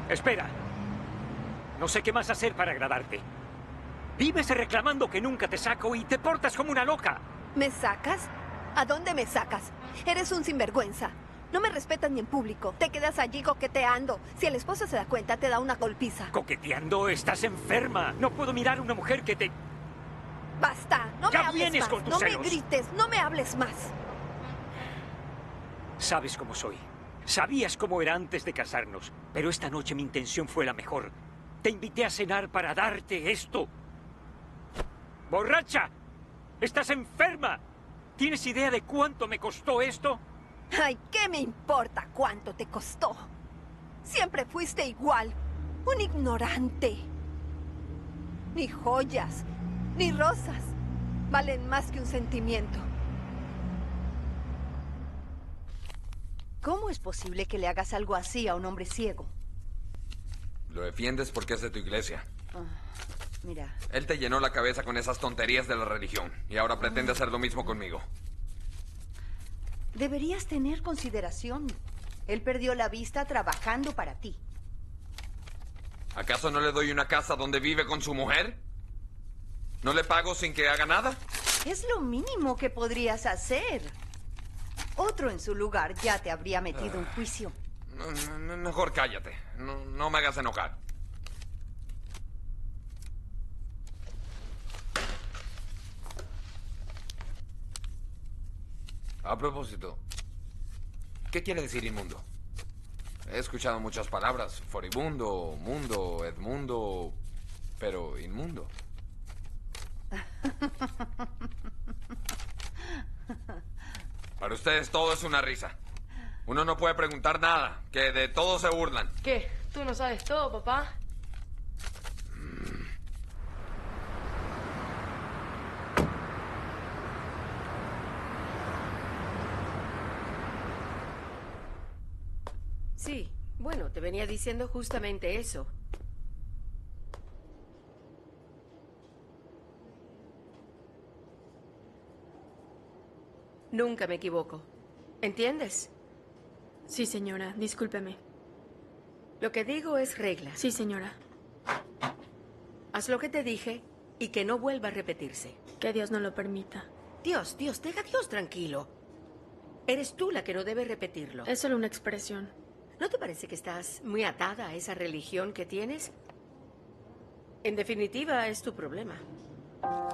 Espera. No sé qué más hacer para agradarte. Vives reclamando que nunca te saco y te portas como una loca. ¿Me sacas? ¿A dónde me sacas? Eres un sinvergüenza. No me respetas ni en público. Te quedas allí coqueteando. Si el esposo se da cuenta, te da una golpiza. ¿Coqueteando? Estás enferma. No puedo mirar a una mujer que te... ¡Basta! No me ¡Ya hables vienes más. con tus No celos! me grites. No me hables más. Sabes cómo soy. Sabías cómo era antes de casarnos. Pero esta noche mi intención fue la mejor. Te invité a cenar para darte esto. ¡Borracha! ¡Estás enferma! ¿Tienes idea de cuánto me costó esto? Ay, ¿qué me importa cuánto te costó? Siempre fuiste igual. Un ignorante. Ni joyas, ni rosas valen más que un sentimiento. ¿Cómo es posible que le hagas algo así a un hombre ciego? Lo defiendes porque es de tu iglesia. Mira. Él te llenó la cabeza con esas tonterías de la religión y ahora pretende hacer lo mismo conmigo. Deberías tener consideración. Él perdió la vista trabajando para ti. ¿Acaso no le doy una casa donde vive con su mujer? ¿No le pago sin que haga nada? Es lo mínimo que podrías hacer. Otro en su lugar ya te habría metido en juicio. Mejor cállate. No me hagas enojar. A propósito, ¿qué quiere decir inmundo? He escuchado muchas palabras. Foribundo, mundo, Edmundo, pero inmundo. Para ustedes todo es una risa. Uno no puede preguntar nada, que de todo se burlan. ¿Qué? ¿Tú no sabes todo, papá? Sí, bueno, te venía diciendo justamente eso. Nunca me equivoco. ¿Entiendes? Sí, señora, discúlpeme. Lo que digo es regla. Sí, señora. Haz lo que te dije y que no vuelva a repetirse. Que Dios no lo permita. Dios, deja a Dios tranquilo. Eres tú la que no debe repetirlo. Es solo una expresión. ¿No te parece que estás muy atada a esa religión que tienes? En definitiva, es tu problema.